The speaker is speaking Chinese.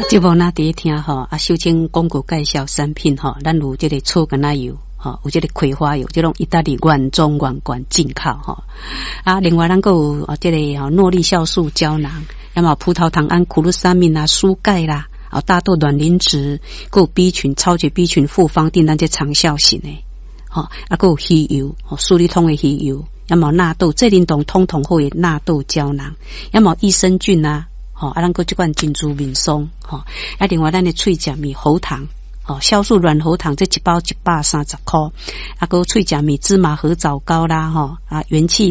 节目那第一听吼，首先广告介绍产品吼，咱有这个草甘奶油。有这个葵花油，这种意大利原装原罐进口吼。另外咱还有这个诺丽酵素胶囊，那么葡萄糖胺、苦鲁沙敏啊、蔬钙啦，大豆卵磷脂，还有 B 群、超级 B 群复方定，咱这长效型的。还有鱼油，苏力通的鱼油，那么纳豆这运动通通好的纳豆胶囊，那么益生菌啊，咱还这款珍珠面霜，另外咱的脆甲米喉糖。酵素软喉糖这一包130块，还有脆甲米芝麻合枣糕啦，元气